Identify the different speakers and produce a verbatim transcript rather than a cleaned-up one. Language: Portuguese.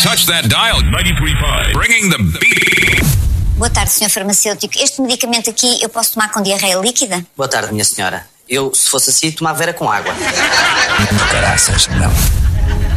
Speaker 1: touch that dial. ninety-three point five. Bringing the beat.
Speaker 2: Boa tarde, senhor farmacêutico. Este medicamento aqui eu posso tomar com diarreia líquida?
Speaker 3: Boa tarde, minha senhora. Eu, se fosse assim, tomava era com água.
Speaker 4: Caraças, não.